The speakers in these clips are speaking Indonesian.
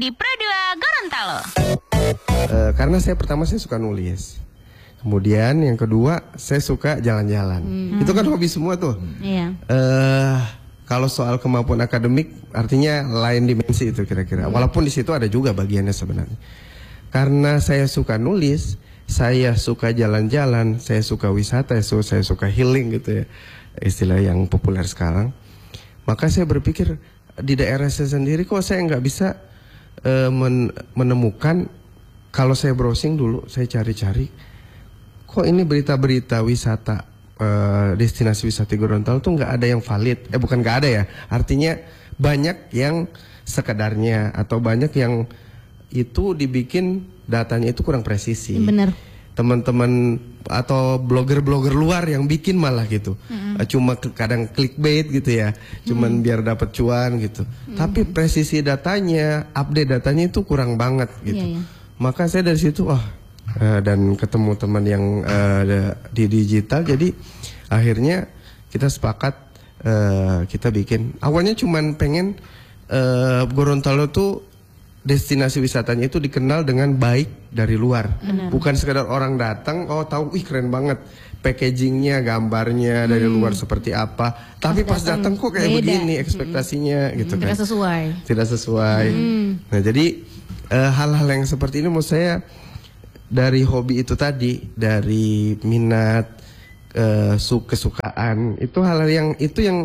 di Pro 2 Gorontalo. Karena saya suka nulis. Kemudian yang kedua saya suka jalan-jalan. Itu kan hobi semua tuh. Iya. Kalau soal kemampuan akademik artinya lain dimensi itu kira-kira. Walaupun di situ ada juga bagiannya sebenarnya. Karena saya suka nulis, saya suka jalan-jalan, saya suka wisata, saya suka healing gitu ya. Istilah yang populer sekarang. Maka saya berpikir di daerah saya sendiri kok saya nggak bisa menemukan. Kalau saya browsing dulu, saya cari-cari, kok ini berita-berita wisata, destinasi wisata Gorontalo tuh nggak ada yang valid. Bukan nggak ada ya, artinya banyak yang sekedarnya atau banyak yang itu dibikin datanya itu kurang presisi. Bener. Teman-teman atau blogger-blogger luar yang bikin malah gitu, cuma kadang clickbait gitu ya, cuman biar dapat cuan gitu. Tapi presisi datanya, update datanya itu kurang banget gitu. Iya. Maka saya dari situ dan ketemu teman yang di digital, jadi akhirnya kita sepakat kita bikin. Awalnya cuman pengen Gorontalo tuh destinasi wisatanya itu dikenal dengan baik dari luar. Bukan sekedar orang datang, tahu, keren banget packagingnya, gambarnya dari luar seperti apa. Tapi pas datang kok kayak begini ekspektasinya gitu kan. Tidak sesuai. Nah jadi hal-hal yang seperti ini menurut saya dari hobi itu tadi, dari minat, kesukaan, itu hal yang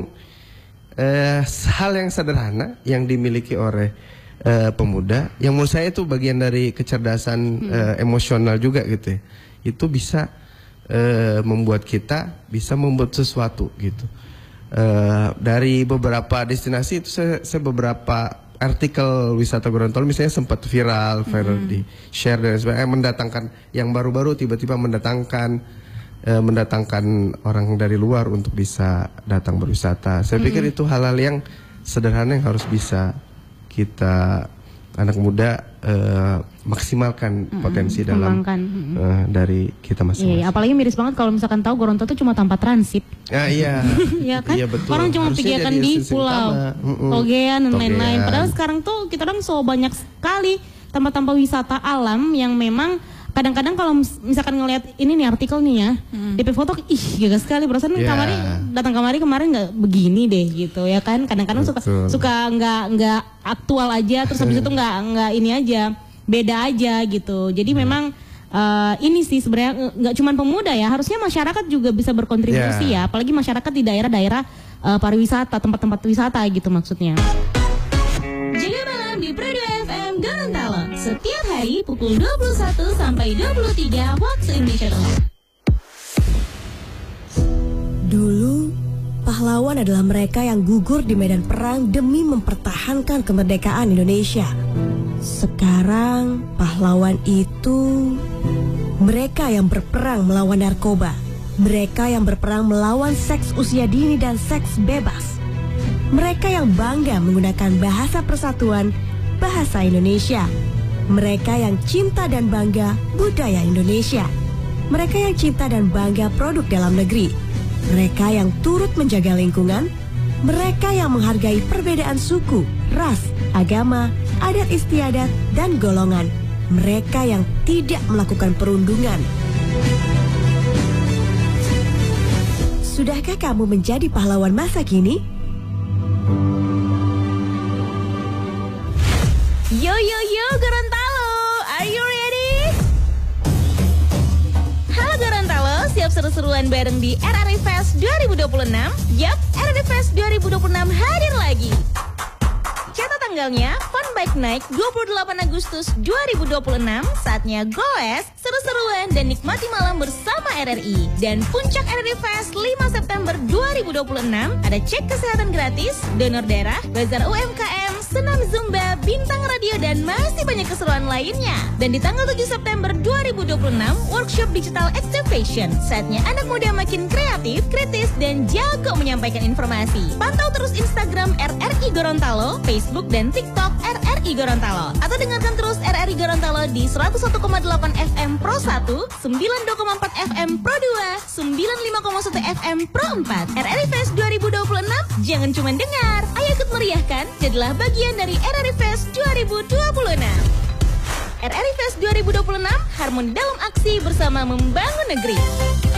hal yang sederhana yang dimiliki oleh pemuda, yang menurut saya itu bagian dari kecerdasan emosional juga gitu ya. Itu bisa membuat kita bisa membuat sesuatu gitu. Dari beberapa destinasi itu saya beberapa artikel wisata Gorontalo misalnya sempat viral di share dan sebagainya, mendatangkan yang baru-baru, tiba-tiba mendatangkan orang dari luar untuk bisa datang berwisata. Saya pikir itu hal-hal yang sederhana yang harus bisa kita anak muda maksimalkan potensi dalam dari kita masing-masing. Iya, apalagi miris banget kalau misalkan tahu Gorontalo itu cuma tanpa transit. Iya. Ya kan? Iya, betul. Orang cuma pikirkan di pulau Togean dan lain-lain. Padahal sekarang tuh kita kan so banyak sekali tempat-tempat wisata alam yang memang kadang-kadang kalau misalkan ngelihat ini nih artikel nih ya, DP foto, gila sekali. Perasaan datang kemarin nggak begini deh gitu ya kan. Kadang-kadang suka nggak aktual aja, terus habis itu nggak ini aja, beda aja gitu. Jadi memang ini sih sebenarnya nggak cuma pemuda ya, harusnya masyarakat juga bisa berkontribusi ya, apalagi masyarakat di daerah-daerah pariwisata, tempat-tempat wisata gitu maksudnya. Jaga malam di Pro 2 FM Gorontalo setiap hari pukul 21 sampai 23 waktu Indonesia Tengah. Dulu, pahlawan adalah mereka yang gugur di medan perang demi mempertahankan kemerdekaan Indonesia. Sekarang, pahlawan itu mereka yang berperang melawan narkoba, mereka yang berperang melawan seks usia dini dan seks bebas. Mereka yang bangga menggunakan bahasa persatuan, bahasa Indonesia. Mereka yang cinta dan bangga budaya Indonesia. Mereka yang cinta dan bangga produk dalam negeri. Mereka yang turut menjaga lingkungan. Mereka yang menghargai perbedaan suku, ras, agama, adat istiadat, dan golongan. Mereka yang tidak melakukan perundungan. Sudahkah kamu menjadi pahlawan masa kini? Yo Gorontalo, are you ready? Halo Gorontalo, siap seru-seruan bareng di RRI Fest 2026? Yap, RRI Fest 2026 hadir lagi. Catat tanggalnya, Fun Bike Night 28 Agustus 2026. Saatnya goes, seru-seruan dan nikmati malam bersama RRI. Dan puncak RRI Fest 5 September 2026, ada cek kesehatan gratis, donor darah, bazar UMKM, senam Zumba, bintang radio, dan masih banyak keseruan lainnya. Dan di tanggal 7 September 2026, workshop digital activation. Saatnya anak muda makin kreatif, kritis, dan jago menyampaikan informasi. Pantau terus Instagram RRI Gorontalo, Facebook, dan TikTok RRI Gorontalo. Atau dengarkan terus RRI Gorontalo di 101,8 FM Pro 1, 92,4 FM Pro 2, 95,1 FM Pro 4. RRI Fest 2026, jangan cuma dengar, ayo ikut meriahkan, jadilah bagian dari RRI Fest 2026. 2026. RRI Fest 2026, harmoni dalam aksi bersama membangun negeri.